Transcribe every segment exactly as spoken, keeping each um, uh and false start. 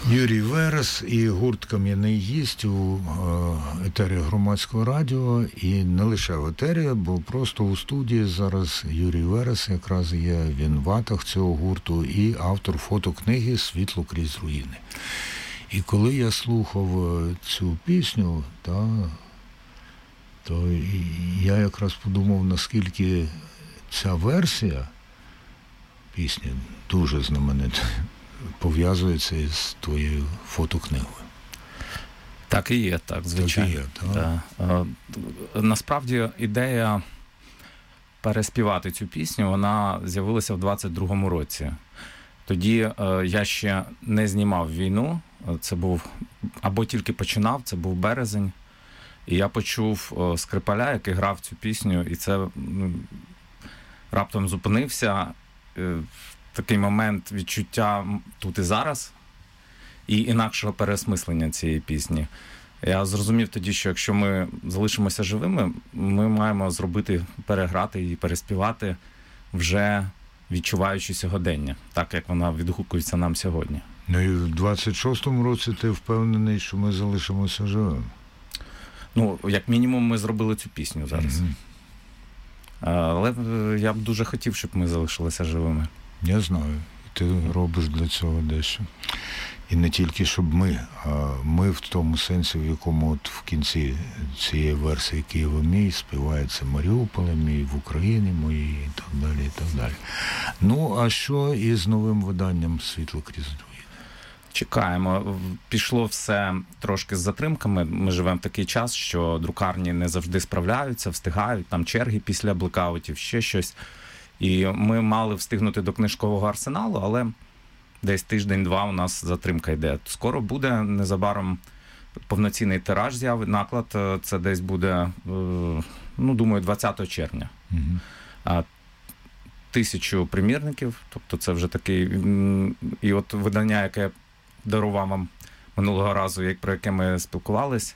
Юрій Верес і гурт «Кам'яний гість» у етері Громадського радіо. І не лише в етері, бо просто у студії зараз Юрій Верес якраз є, він ватаг цього гурту і автор фотокниги «Світло крізь руїни». І коли я слухав цю пісню, та, то я якраз подумав, наскільки ця версія пісні дуже знаменита, пов'язується із твоєю фотокнигою. Так і є, так, звичайно. Так і є, так. Да. Насправді ідея переспівати цю пісню, вона з'явилася в двадцять другому році. Тоді я ще не знімав війну, це був, або тільки починав, це був березень, і я почув Скрипаля, який грав цю пісню, і це ну, раптом зупинився. Такий момент відчуття тут і зараз, і інакшого переосмислення цієї пісні. Я зрозумів тоді, що якщо ми залишимося живими, ми маємо зробити, переграти і переспівати вже відчуваючи сьогодення, так як вона відгукується нам сьогодні. Ну і в двадцять шостому році ти впевнений, що ми залишимося живими? Ну, як мінімум, ми зробили цю пісню зараз. Mm-hmm. Але я б дуже хотів, щоб ми залишилися живими. Я знаю. І ти робиш для цього дещо. І не тільки, щоб ми, а ми в тому сенсі, в якому от в кінці цієї версії «Києва мій» співається «Маріуполе мій», «В Україні моїй» і так далі, і так далі. Ну, а що із новим виданням «Світло крізь руїни»? Чекаємо. Пішло все трошки з затримками. Ми живемо в такий час, що друкарні не завжди справляються, встигають, там черги після блекаутів, ще щось. І ми мали встигнути до книжкового арсеналу, але десь тиждень-два у нас затримка йде. Скоро буде, незабаром повноцінний тираж з'явить, наклад, це десь буде, ну, думаю, двадцятого червня. Угу. Тисячу примірників, тобто це вже такий, і от видання, яке я дарував вам минулого разу, як про яке ми спілкувались,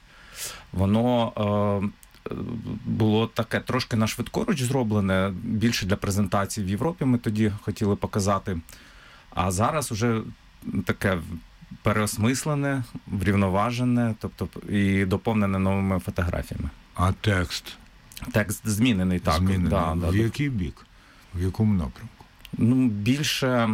воно було таке трошки на швидкоруч зроблене, більше для презентації в Європі ми тоді хотіли показати. А зараз уже таке переосмислене, врівноважене, тобто і доповнене новими фотографіями. А текст? Текст змінений, так. Змінений. Да, в да, який бік? В якому напрямку? Ну, більше,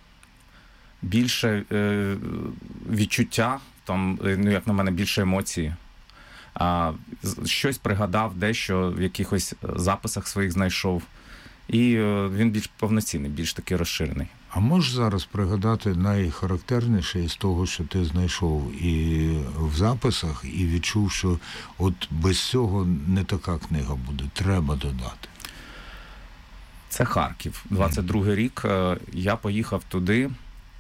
більше е, відчуття, там, ну, як на мене, більше емоції. А, щось пригадав, дещо в якихось записах своїх знайшов. І е, він більш повноцінний, більш такий розширений. А можеш зараз пригадати найхарактерніше із того, що ти знайшов і в записах, і відчув, що от без цього не така книга буде, треба додати? Це Харків, двадцять другий рік. Я поїхав туди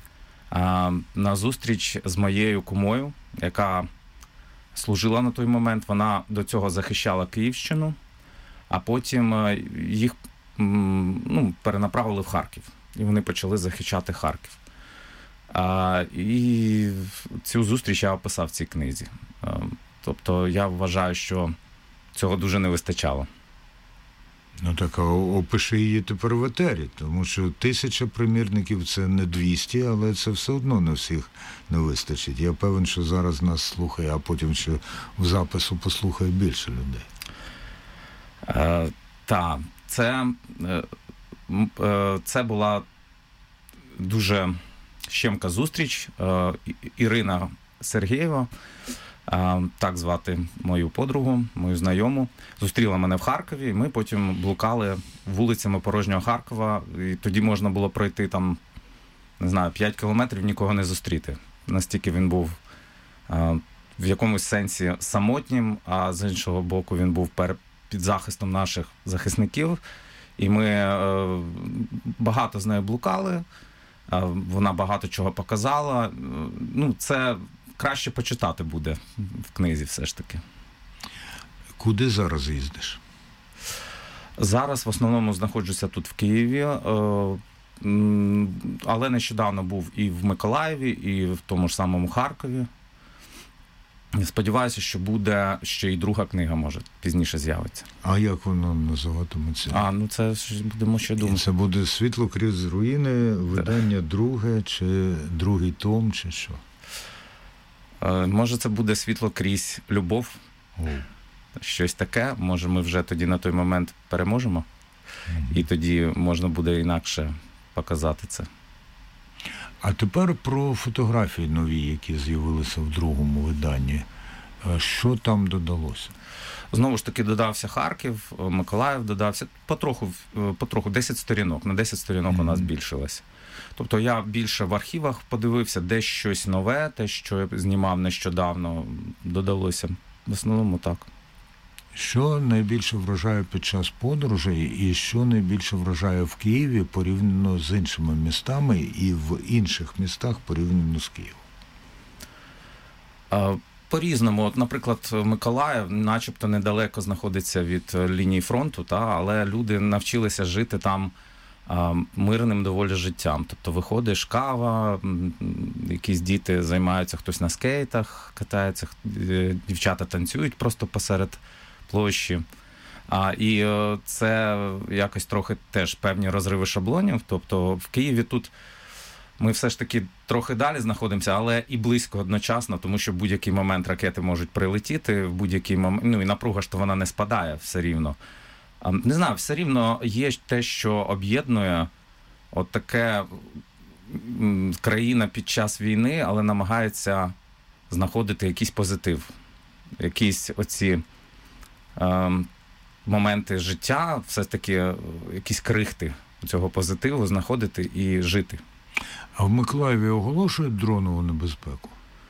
на зустріч з моєю кумою, яка служила на той момент. Вона до цього захищала Київщину, а потім їх ну, перенаправили в Харків. І вони почали захищати Харків. А, і цю зустріч я описав в цій книзі. А, тобто я вважаю, що цього дуже не вистачало. Ну так, а опиши її тепер в етері, тому що тисяча примірників – це не двісті, але це все одно не всіх не вистачить. Я певен, що зараз нас слухає, а потім ще в запису послухає більше людей. А, так, це... Це була дуже щемка зустріч. Ірина Сергієва, так звати мою подругу, мою знайому, зустріла мене в Харкові, і ми потім блукали вулицями порожнього Харкова, і тоді можна було пройти там, не знаю, п'ять кілометрів, нікого не зустріти. Настільки він був в якомусь сенсі самотнім, а з іншого боку він був під захистом наших захисників. І ми е, багато з нею блукали, е, вона багато чого показала. Ну, це краще почитати буде в книзі все ж таки. Куди зараз їздиш? Зараз в основному знаходжуся тут в Києві, е, але нещодавно був і в Миколаєві, і в тому ж самому Харкові. Сподіваюся, що буде ще й друга книга, може, пізніше з'явиться. А як воно називатиметься? А, ну це ж будемо ще думати. Це буде «Світло крізь руїни», видання друге, чи другий том, чи що? Може, це буде світло крізь любов. О. Щось таке. Може, ми вже тоді на той момент переможемо. Mm-hmm. І тоді можна буде інакше показати це. А тепер про фотографії нові, які з'явилися в другому виданні. Що там додалося? Знову ж таки, додався Харків, Миколаїв додався. Потроху, потроху десять сторінок. На десять сторінок mm-hmm. у нас збільшилось. Тобто я більше в архівах подивився, де щось нове, те, що я знімав нещодавно, додалося. В основному так. Що найбільше вражає під час подорожей і що найбільше вражає в Києві порівняно з іншими містами і в інших містах порівняно з Києвом? По-різному. От, наприклад, Миколаїв начебто недалеко знаходиться від лінії фронту, та, але люди навчилися жити там а, мирним доволі життям. Тобто виходиш, кава, якісь діти займаються, хтось на скейтах катається, дівчата танцюють просто посеред площі. А, і це якось трохи теж певні розриви шаблонів. Тобто в Києві тут ми все ж таки трохи далі знаходимося, але і близько одночасно, тому що в будь-який момент ракети можуть прилетіти, в будь-який момент, ну і напруга ж то вона не спадає все рівно. А, не знаю, все рівно є те, що об'єднує от таке м, країна під час війни, але намагається знаходити якийсь позитив, якісь оці Ем, моменти життя, все-таки якісь крихти цього позитиву знаходити і жити. А в Миколаєві оголошують дронову небезпеку?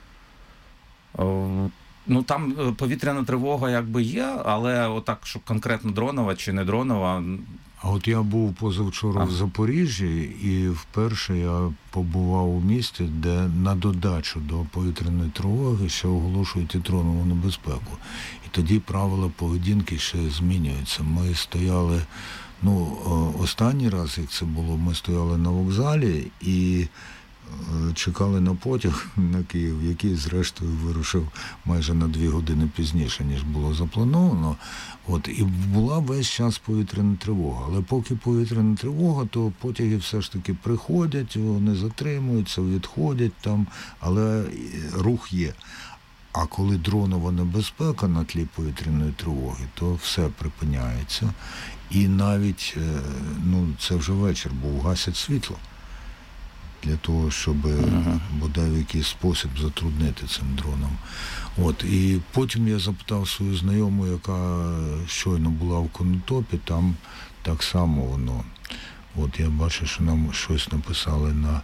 О, ну, там повітряна тривога якби є, але отак, що конкретно дронова чи не дронова. А от я був позавчора а. в Запоріжжі, і вперше я побував у місті, де на додачу до повітряної тривоги ще оголошують і дронову небезпеку. І тоді правила поведінки ще змінюються. Ми стояли, ну, останній раз, як це було, ми стояли на вокзалі і чекали на потяг на Київ, який, зрештою, вирушив майже на дві години пізніше, ніж було заплановано. От, і була весь час повітряна тривога. Але поки повітряна тривога, то потяги все ж таки приходять, вони затримуються, відходять там, але рух є. А коли дронова небезпека на тлі повітряної тривоги, то все припиняється. І навіть, ну, це вже вечір був, гасять світло. Для того, щоб ага. бодай в якийсь спосіб затруднити цим дроном. От, і потім я запитав свою знайому, яка щойно була в Конотопі, там так само воно. От я бачу, що нам щось написали на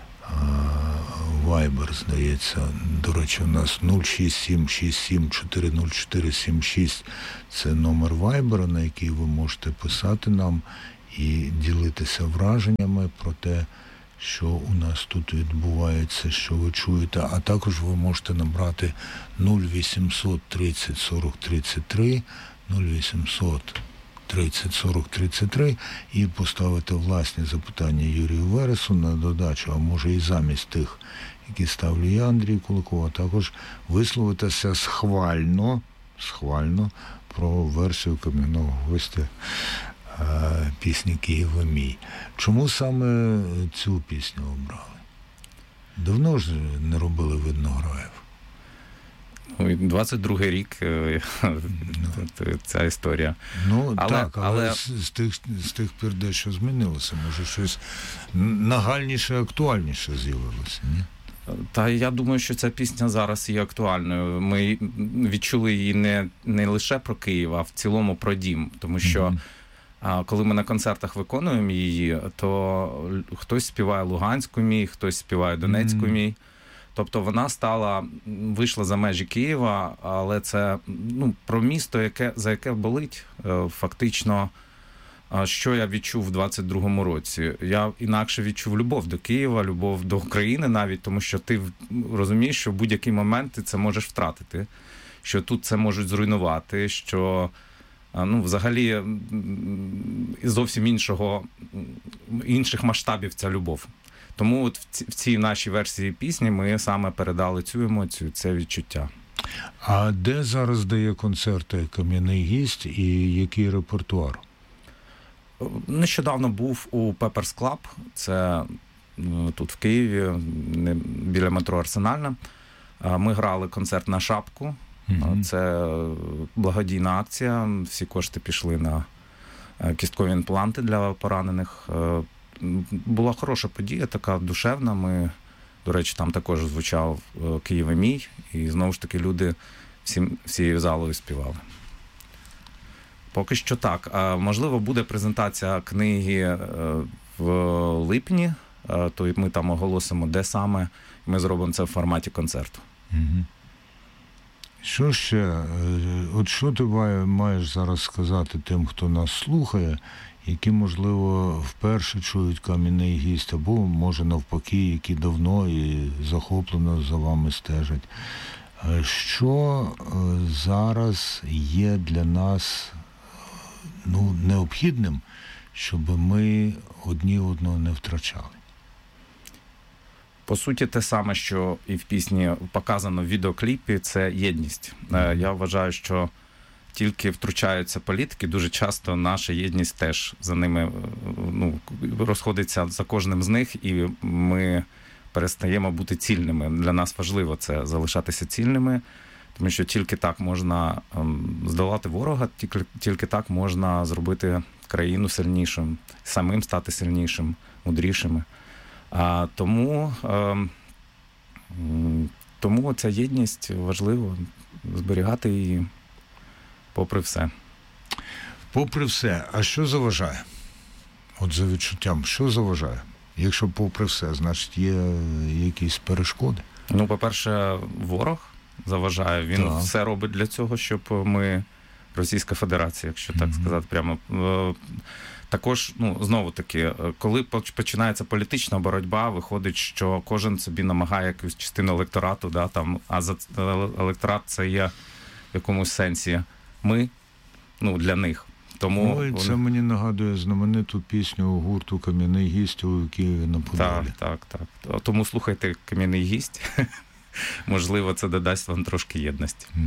Viber, здається. До речі, у нас нуль шість сім шість сім чотири нуль чотири сім шість. Це номер Viber, на який ви можете писати нам і ділитися враженнями про те, що у нас тут відбувається, що ви чуєте. А також ви можете набрати нуль вісімсот тридцять сорок тридцять три, нуль вісімсот тридцять сорок тридцять три і поставити власні запитання Юрію Вересу на додачу, а може і замість тих, які ставлю я, Андрій Куликов, а також висловитися схвально, схвально про версію кам'яного гостя пісні «Києва мій». Чому саме цю пісню обрали? Давно ж не робили «Виднограїв». двадцять другий рік ця історія. Ну але, так, але, але... З, тих, з тих пір дещо змінилося. Може щось нагальніше, актуальніше з'явилося, ні? Та я думаю, що ця пісня зараз є актуальною. Ми відчули її не, не лише про Київ, а в цілому про дім. Тому що mm-hmm. А коли ми на концертах виконуємо її, то хтось співає Луганську мій, хтось співає Донецьку mm-hmm. мій. Тобто вона стала, вийшла за межі Києва, але це, ну, про місто, яке, за яке болить фактично, що я відчув в двадцять другому році. Я інакше відчув любов до Києва, любов до України навіть, тому що ти розумієш, що в будь-який момент ти це можеш втратити, що тут це можуть зруйнувати, що ну, взагалі зовсім іншого, інших масштабів ця любов. Тому от в цій нашій версії пісні ми саме передали цю емоцію, це відчуття. А де зараз дає концерти «Кам'яний гість» і який репертуар? Нещодавно був у Pepper's Club, це тут в Києві, біля метро Арсенальна. Ми грали концерт на шапку. Mm-hmm. Це благодійна акція. Всі кошти пішли на кісткові імпланти для поранених. Була хороша подія, така душевна. Ми, до речі, там також звучав «Києве мій», і знову ж таки люди всім, всією залою співали. Поки що так. Можливо, буде презентація книги в липні, то ми там оголосимо, де саме. Ми зробимо це в форматі концерту. Mm-hmm. Що ще? От що ти маєш зараз сказати тим, хто нас слухає, які, можливо, вперше чують «Кам'яний гість», або, може, навпаки, які давно і захоплено за вами стежать. Що зараз є для нас, ну, необхідним, щоб ми одні одного не втрачали? По суті, те саме, що і в пісні показано в відеокліпі, це єдність. Mm-hmm. Я вважаю, що тільки втручаються політики, дуже часто наша єдність теж за ними, ну, розходиться за кожним з них, і ми перестаємо бути цільними. Для нас важливо це залишатися цільними, тому що тільки так можна здолати ворога, тільки, тільки так можна зробити країну сильнішим, самим стати сильнішим, мудрішими. А, тому, е, тому ця єдність важливо зберігати її попри все. Попри все. А що заважає? От за відчуттям, що заважає? Якщо попри все, значить є якісь перешкоди? Ну, по-перше, ворог заважає. Він так. все робить для цього, щоб ми, Російська Федерація, якщо так mm-hmm. сказати, прямо... Також, ну, знову-таки, коли починається політична боротьба, виходить, що кожен собі намагає якусь частину електорату, да, там, а за електорат це є в якомусь сенсі ми, ну, для них. Тому ну, і це вони... мені нагадує знамениту пісню гурту «Кам'яний гість» у Києві на Подолі. Так, так, так. Тому слухайте «Кам'яний гість». Можливо, це додасть вам трошки єдності. Угу.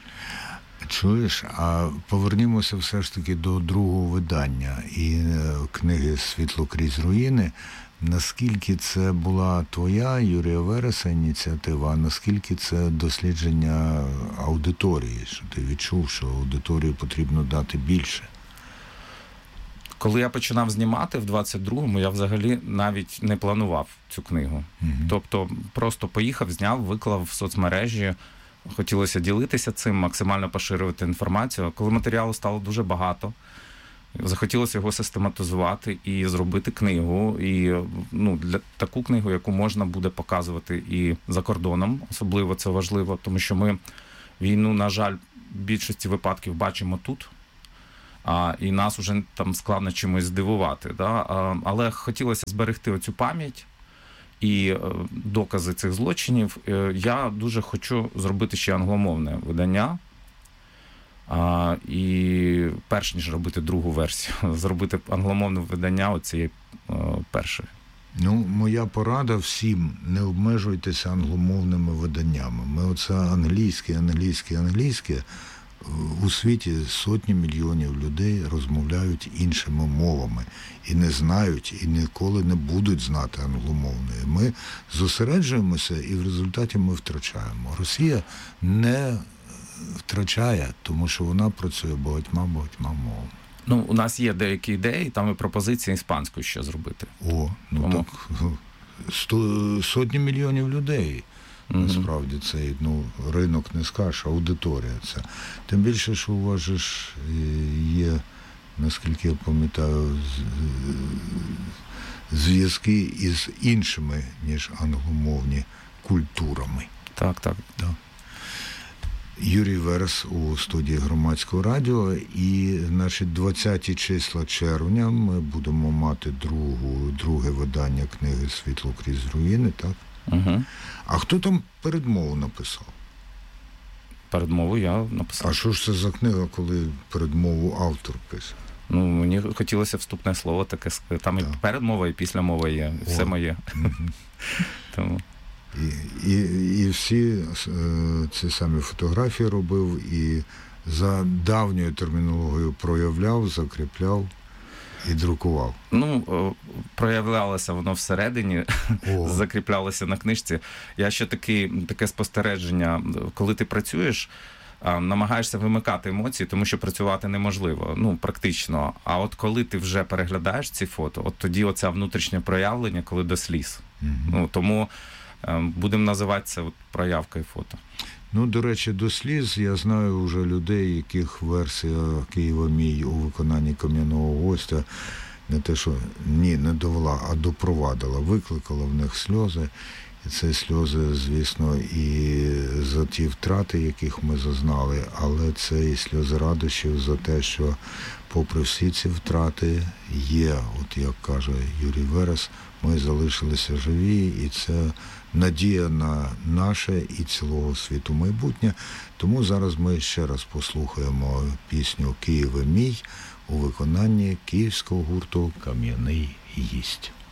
Чуєш, а повернімося все ж таки до другого видання і книги «Світло крізь руїни». Наскільки це була твоя, Юрія Вереса, ініціатива, а наскільки це дослідження аудиторії, що ти відчув, що аудиторії потрібно дати більше? Коли я починав знімати в двадцять другому, я взагалі навіть не планував цю книгу. Угу. Тобто просто поїхав, зняв, виклав в соцмережі. Хотілося ділитися цим, максимально поширювати інформацію. Коли матеріалу стало дуже багато, захотілося його систематизувати і зробити книгу. І, ну, для таку книгу, яку можна буде показувати і за кордоном. Особливо це важливо, тому що ми війну, на жаль, в більшості випадків бачимо тут. А, і нас уже там складно чимось здивувати. Да? А, але хотілося зберегти оцю пам'ять і докази цих злочинів. Я дуже хочу зробити ще англомовне видання. А, і перш ніж робити другу версію, зробити англомовне видання оцієї першої. Ну, моя порада всім: не обмежуйтеся англомовними виданнями. Ми оце англійське, англійське, англійське. У світі сотні мільйонів людей розмовляють іншими мовами і не знають, і ніколи не будуть знати англомовної. Ми зосереджуємося і в результаті ми втрачаємо. Росія не втрачає, тому що вона працює багатьма-багатьма мовами. Ну, у нас є деякі ідеї, там і пропозиції іспанською ще зробити. О, ну тому... так, сто, сотні мільйонів людей. Насправді цей, ну, ринок не скажеш, аудиторія це. Тим більше, що у вас же ж є, наскільки я пам'ятаю, зв'язки із іншими, ніж англомовні культурами. Так, так. так. Юрій Верес у студії Громадського радіо, і, значить, двадцяті числа червня ми будемо мати другу, друге видання книги «Світло крізь руїни», так? Угу. А хто там передмову написав? Передмову я написав. А що ж це за книга, коли передмову автор пише? Ну, мені хотілося вступне слово таке. Там так. І передмова, і післямова є. О. Все моє. Угу. Тому... І, і, і всі ці самі фотографії робив, і за давньою термінологією проявляв, закріпляв І друкував. Ну, проявлялося воно всередині, О. закріплялося на книжці. Я ще такі, таке спостереження, коли ти працюєш, намагаєшся вимикати емоції, тому що працювати неможливо, ну, практично. А от коли ти вже переглядаєш ці фото, от тоді оце внутрішнє проявлення, коли до сліз. Mm-hmm. Ну, тому будемо називати це от проявкою фото. Ну, до речі, до сліз я знаю вже людей, яких версія «Києва мій» у виконанні Кам'яного гостя не те, що ні, не довела, а допровадила, викликала в них сльози. І це сльози, звісно, і за ті втрати, яких ми зазнали, але це і сльози радощів за те, що попри всі ці втрати є, от як каже Юрій Верес, ми залишилися живі, і це надія на наше і цілого світу майбутнє. Тому зараз ми ще раз послухаємо пісню «Києве мій» у виконанні київського гурту «Кам'яний гість».